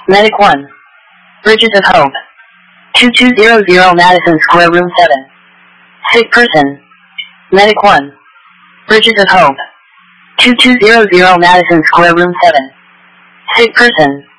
Medic 1. Bridges of Hope. 2200 Madison Square Room 7. Sick person. Medic 1. Bridges of Hope. 2200 Madison Square Room 7. Sick person.